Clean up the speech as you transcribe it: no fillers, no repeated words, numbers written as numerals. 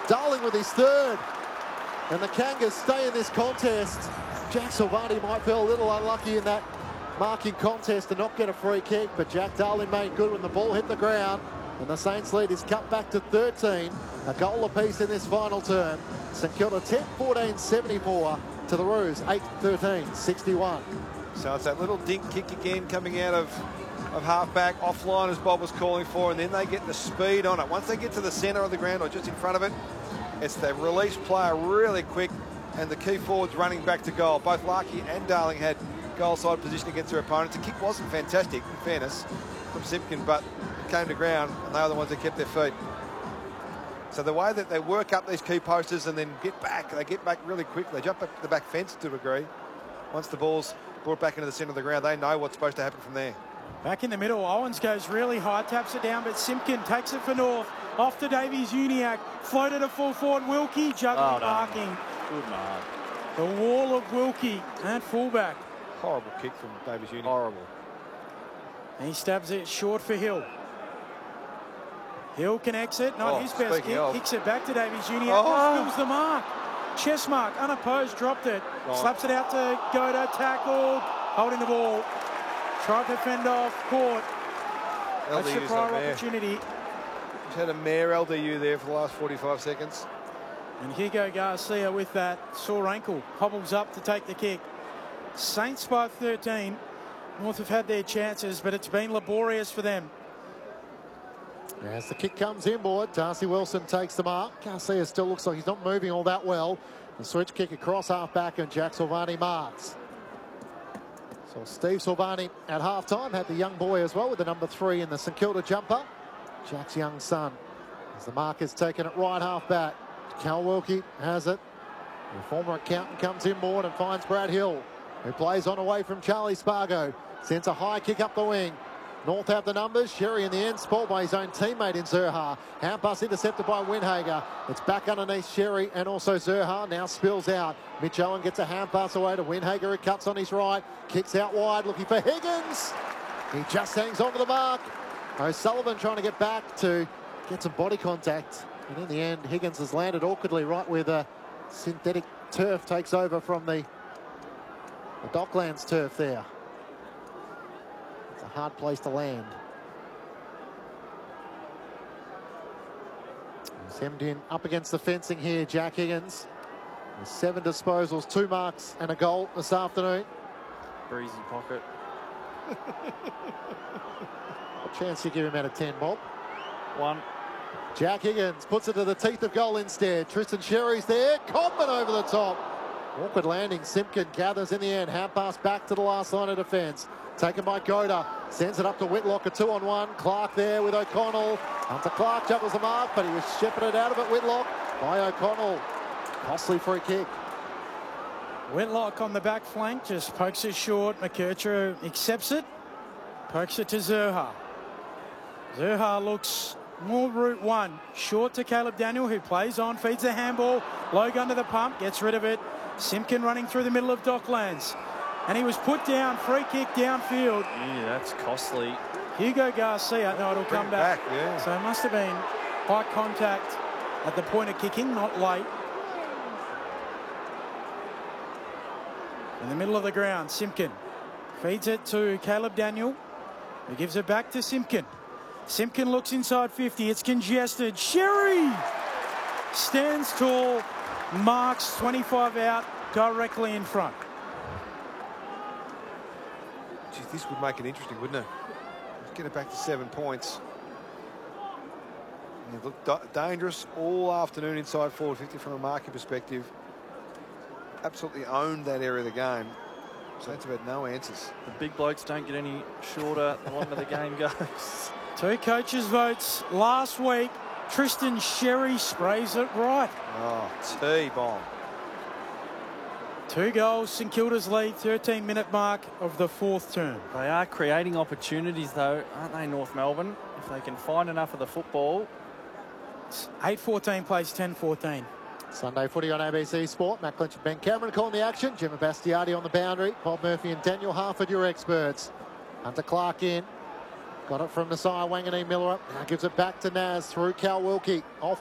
Darling with his third. And the Kangas stay in this contest. Jack Silvani might feel a little unlucky in that marking contest to not get a free kick, but Jack Darling made good when the ball hit the ground. And the Saints lead is cut back to 13. A goal apiece in this final term. St Kilda 10-14, 74 to the Roos 8-13, 61. So it's that little dink kick again coming out of half-back, offline as Bob was calling for, and then they get the speed on it. Once they get to the centre of the ground or just in front of it, it's the release player really quick, and the key forwards running back to goal. Both Larkey and Darling had goal side position against their opponents. The kick wasn't fantastic, in fairness, from Simpkin, but it came to ground, and they were the ones that kept their feet. So the way that they work up these key posters and then they get back really quick. They jump up the back fence to a degree. Once the ball's brought back into the centre of the ground, they know what's supposed to happen from there. Back in the middle, Owens goes really high, taps it down, but Simpkin takes it for North. Off to Davies-Uniacke, floated a full forward. Wilkie juggling, marking. Good mark. The wall of Wilkie at fullback. Horrible kick from Davies-Uniacke. Horrible. He stabs it short for Hill. Hill connects it, not his best kick. Kicks it back to Davies-Uniacke. Spills the mark. Chest mark, unopposed, dropped it. Slaps it out to Goda, tackled, holding the ball. Tried to fend off, caught. That's your prior opportunity. He's had a mare LDU there for the last 45 seconds. And Hugo Garcia with that sore ankle. Hobbles up to take the kick. Saints by 13. North have had their chances, but it's been laborious for them. As the kick comes inboard, Darcy Wilson takes the mark. Garcia still looks like he's not moving all that well. The switch kick across half-back, and Jack Silvani marks. So Steve Silvani at half-time had the young boy as well with the number 3 in the St Kilda jumper. Jack's young son. As the mark is taken at right half-back. Cal Wilkie has it. The former accountant comes inboard and finds Brad Hill, who plays on away from Charlie Spargo. Sends a high kick up the wing. North have the numbers. Sherry in the end, spoiled by his own teammate in Zurhaar. Hand pass intercepted by Windhager. It's back underneath Sherry and also Zurhaar. Now spills out. Mitch Owen gets a hand pass away to Windhager, who cuts on his right. Kicks out wide, looking for Higgins. He just hangs on to the mark. O'Sullivan trying to get back to get some body contact. And in the end, Higgins has landed awkwardly right where the synthetic turf takes over from the Docklands turf there. It's a hard place to land. He's hemmed in up against the fencing here, Jack Higgins. With 7 disposals, 2 marks and a goal this afternoon. Breezy pocket. What chance do you give him out of 10, Bob? 1. Jack Higgins puts it to the teeth of goal instead. Tristan Sherry's there. Cobman over the top. Awkward landing. Simpkin gathers in the end. Hand pass back to the last line of defence. Taken by Goda. Sends it up to Whitlock. A 2-on-1. Clark there with O'Connell. Hunter Clark juggles the mark, but he was shepherded out of it. Whitlock by O'Connell. Costly free kick. Whitlock on the back flank. Just pokes it short. McKercher accepts it. Pokes it to Zurhaar. Zurhaar looks more route 1. Short to Caleb Daniel, who plays on, feeds the handball. Logue under the pump, gets rid of it. Simpkin running through the middle of Docklands. And he was put down, free kick downfield. Yeah, that's costly. Hugo Garcia, no, it'll come back. Yeah. So it must have been high contact at the point of kicking, not late. In the middle of the ground, Simpkin feeds it to Caleb Daniel, who gives it back to Simpkin. Simpkin looks inside 50. It's congested. Sherry stands tall, marks 25 out, directly in front. Geez, this would make it interesting, wouldn't it? Let's get it back to 7 points. And they've looked dangerous all afternoon inside forward 50 from a marking perspective. Absolutely owned that area of the game. So that's about no answers. The big blokes don't get any shorter the longer the game goes. 2 coaches' votes last week. Tristan Sherry sprays it right. Oh, T-bomb. 2 goals, St Kilda's lead, 13-minute mark of the 4th term. They are creating opportunities, though, aren't they, North Melbourne? If they can find enough of the football. It's 8-14 plays 10-14. Sunday footy on ABC Sport. Matt Clinch and Ben Cameron calling the action. Jimmy Bastiati on the boundary. Bob Murphy and Daniel Harford, your experts. Hunter Clark in. Got it from Nasiah Wanganeen Miller up. Now gives it back to Naz through Cal Wilkie. Off